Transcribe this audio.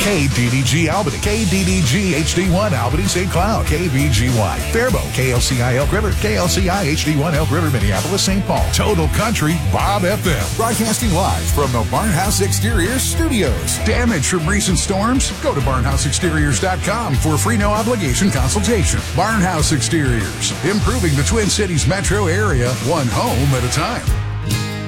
KDDG Albany, KDDG HD1 Albany St. Cloud, KBGY Faribault, KLCI Elk River, KLCI HD1 Elk River Minneapolis St. Paul, Total Country Bob FM. Broadcasting live from the Barnhouse Exteriors studios. Damage from recent storms? Go to barnhouseexteriors.com for a free no obligation consultation. Barnhouse Exteriors, improving the Twin Cities metro area, one home at a time.